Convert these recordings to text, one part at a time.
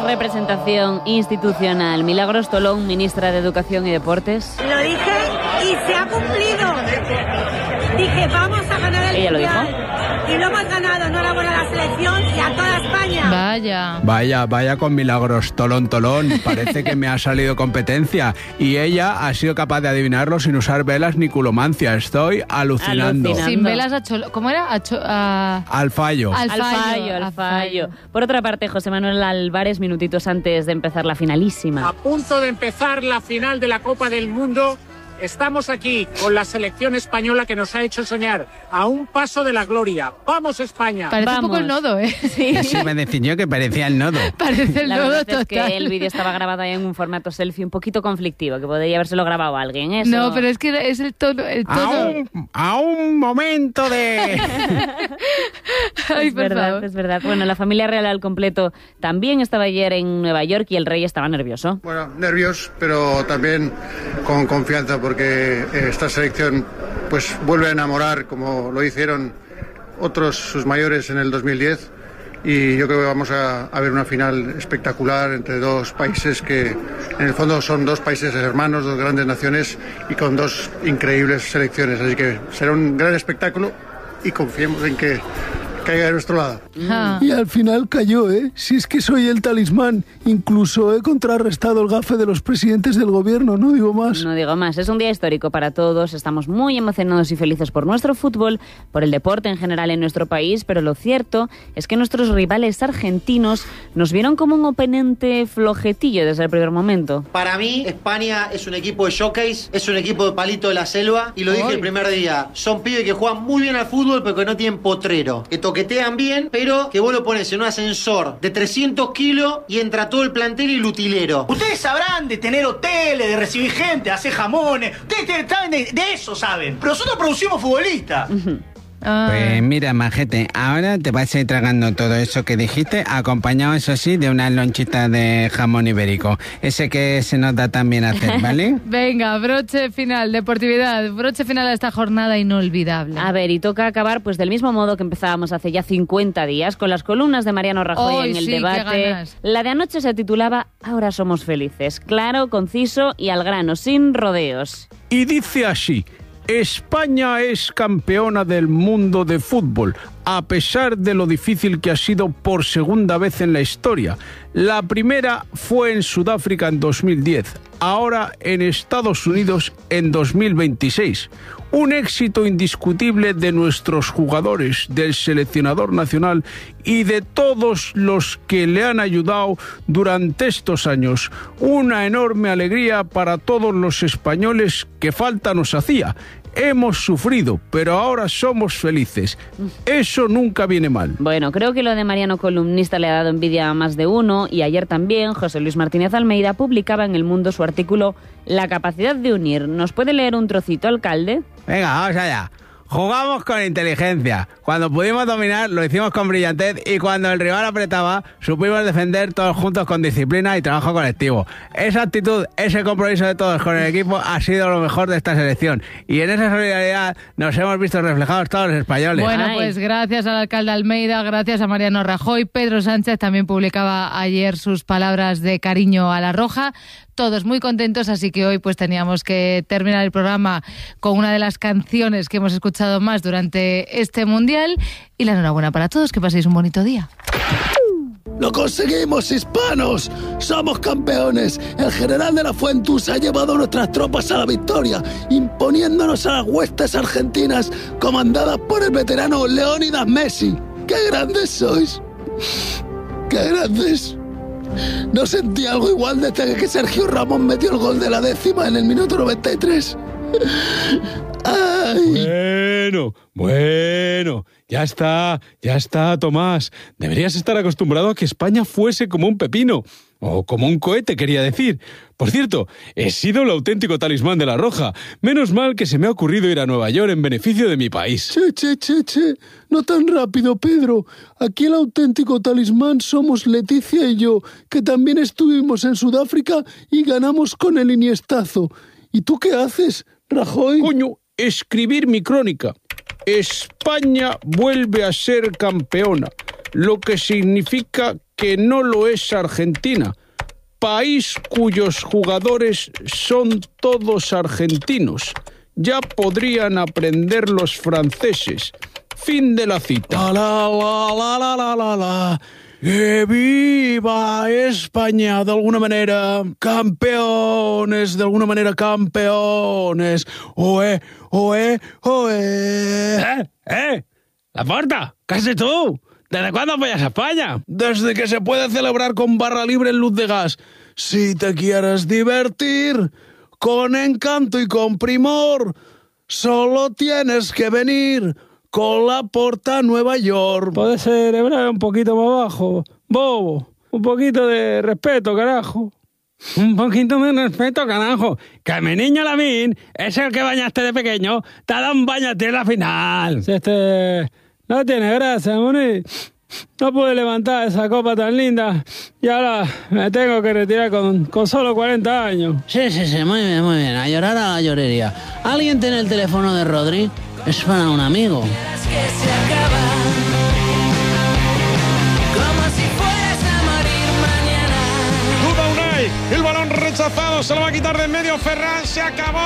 representación institucional. Milagros Tolón, ministra de Educación y Deportes. Lo dije y se ha cumplido. Dije, vamos a ganar el Ella lo Mundial. dijo. Y lo hemos ganado. Enhorabuena a la selección y a toda España. Vaya con Milagros Tolón. Parece que me ha salido competencia. Y ella ha sido capaz de adivinarlo sin usar velas ni culomancia. Estoy alucinando. Sin velas ¿cómo era? Al fallo. Al fallo. Por otra parte, José Manuel Álvarez, minutitos antes de empezar la finalísima. A punto de empezar la final de la Copa del Mundo. Estamos aquí con la selección española que nos ha hecho soñar a un paso de la gloria. ¡Vamos, España! Parece un poco el nodo, ¿eh? Sí. Eso me decidió que parecía el nodo. Parece el La nodo verdad total. es que el vídeo estaba grabado ahí en un formato selfie un poquito conflictivo, que podría habérselo grabado a alguien. Eso. No, pero es que es el tono. A un momento de... Ay, Es por verdad, favor. es verdad. Bueno, la familia real al completo también estaba ayer en Nueva York y el rey estaba nervioso. Bueno, nervios, pero también con confianza porque esta selección pues vuelve a enamorar como lo hicieron otros sus mayores en el 2010 y yo creo que vamos a ver una final espectacular entre dos países que en el fondo son dos países hermanos, dos grandes naciones y con dos increíbles selecciones, así que será un gran espectáculo y confiemos en que caiga de nuestro lado. Y al final cayó, ¿eh? Si es que soy el talismán. Incluso he contrarrestado el gafe de los presidentes del gobierno, no digo más. No digo más. Es un día histórico para todos. Estamos muy emocionados y felices por nuestro fútbol, por el deporte en general en nuestro país, pero lo cierto es que nuestros rivales argentinos nos vieron como un oponente flojetillo desde el primer momento. Para mí, España es un equipo de showcase, es un equipo de palito de la selva, y lo dije el primer día. Son pibes que juegan muy bien al fútbol, pero que no tienen potrero. Que toquetean bien, pero que vos lo pones en un ascensor de 300 kilos y entra todo el plantel y el utilero. Ustedes sabrán de tener hoteles, de recibir gente, de hacer jamones. Ustedes saben de eso, saben. Pero nosotros producimos futbolistas. Pues mira, majete, ahora te vas a ir tragando todo eso que dijiste, acompañado, eso sí, de una lonchita de jamón ibérico. Ese que se nos da tan bien hacer, ¿vale? Venga, broche final, deportividad, broche final a esta jornada inolvidable. A ver, y toca acabar pues del mismo modo que empezábamos hace ya 50 días, con las columnas de Mariano Rajoy en el debate. La de anoche se titulaba Ahora somos felices. Claro, conciso y al grano, sin rodeos. Y dice así: España es campeona del mundo de fútbol, a pesar de lo difícil que ha sido por segunda vez en la historia. La primera fue en Sudáfrica en 2010, ahora en Estados Unidos en 2026. Un éxito indiscutible de nuestros jugadores, del seleccionador nacional y de todos los que le han ayudado durante estos años. Una enorme alegría para todos los españoles que falta nos hacía. Hemos sufrido, pero ahora somos felices. Eso nunca viene mal. Bueno, creo que lo de Mariano columnista le ha dado envidia a más de uno, y ayer también José Luis Martínez Almeida publicaba en El Mundo su artículo La capacidad de unir. ¿Nos puede leer un trocito, alcalde? Venga, vamos allá. Jugamos con inteligencia. Cuando pudimos dominar, lo hicimos con brillantez, y cuando el rival apretaba, supimos defender todos juntos con disciplina y trabajo colectivo. Esa actitud, ese compromiso de todos con el equipo ha sido lo mejor de esta selección. Y en esa solidaridad nos hemos visto reflejados todos los españoles. Bueno, pues gracias al alcalde Almeida, gracias a Mariano Rajoy. Pedro Sánchez también publicaba ayer sus palabras de cariño a la Roja. Todos muy contentos, así que hoy pues teníamos que terminar el programa con una de las canciones que hemos escuchado más durante este Mundial. Y la enhorabuena para todos, que paséis un bonito día. ¡Lo conseguimos, hispanos! ¡Somos campeones! El general de la Fuentus ha llevado a nuestras tropas a la victoria, imponiéndonos a las huestes argentinas comandadas por el veterano Leónidas Messi. ¡Qué grandes sois! ¡Qué grandes! No sentí algo igual desde que Sergio Ramos metió el gol de la 10ª en el minuto 93. ¡Ay! Bueno, ya está, Tomás. Deberías estar acostumbrado a que España fuese como un pepino. O como un cohete, quería decir. Por cierto, he sido el auténtico talismán de la Roja. Menos mal que se me ha ocurrido ir a Nueva York en beneficio de mi país. Che. No tan rápido, Pedro. Aquí el auténtico talismán somos Leticia y yo, que también estuvimos en Sudáfrica y ganamos con el iniestazo. ¿Y tú qué haces, Rajoy? Coño, escribir mi crónica. España vuelve a ser campeona, lo que significa que no lo es Argentina, país cuyos jugadores son todos argentinos. Ya podrían aprender los franceses. Fin de la cita. ¡Que viva España! De alguna manera, campeones, campeones. ¡Oe, oe, oe! ¡Laporta! ¿Qué tú? ¿Desde cuándo apoyas a España? Desde que se puede celebrar con barra libre en Luz de Gas. Si te quieres divertir con encanto y con primor, solo tienes que venir con Laporta a Nueva York. Puedes celebrar un poquito más bajo, bobo. Un poquito de respeto, carajo. Un poquito de respeto, carajo. Que mi niño Lamín es el que bañaste de pequeño. Te ha dado un baño a ti en la final. No tiene gracia, Moni. No pude levantar esa copa tan linda y ahora me tengo que retirar con solo 40 años. Sí, muy bien. A llorar a la llorería. ¿Alguien tiene el teléfono de Rodri? Es para un amigo. Duda Unai, el balón rechazado, se lo va a quitar de en medio Ferran, se acabó.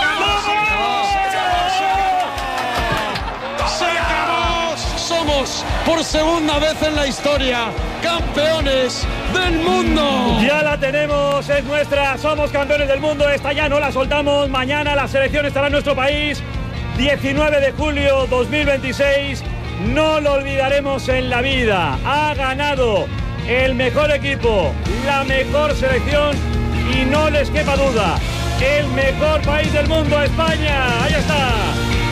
Somos, por segunda vez en la historia, campeones del mundo. Ya la tenemos, es nuestra, somos campeones del mundo, esta ya no la soltamos. Mañana la selección estará en nuestro país, 19 de julio 2026, no lo olvidaremos en la vida. Ha ganado el mejor equipo, la mejor selección y no les quepa duda, el mejor país del mundo, España. Ahí está.